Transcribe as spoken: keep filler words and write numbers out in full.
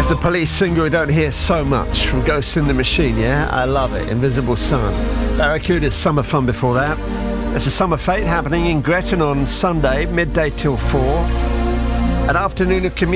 It's the Police single we don't hear so much from Ghost in the Machine, yeah? I love it. Invisible Sun. Barracuda's Summer Fun before that. It's a Summer Fete happening in Gretton on Sunday, midday till four. An afternoon of community.